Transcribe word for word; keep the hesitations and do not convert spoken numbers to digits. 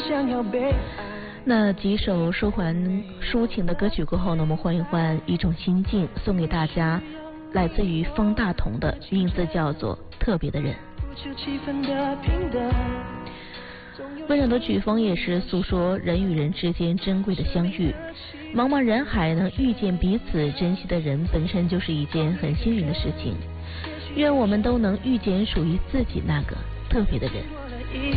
那几首舒缓抒情的歌曲过后呢，我们换一换一种心境，送给大家来自于方大同的，名字叫做特别的人。温柔的曲风也是诉说人与人之间珍贵的相遇，茫茫人海能遇见彼此珍惜的人，本身就是一件很幸运的事情。愿我们都能遇见属于自己那个特别的人。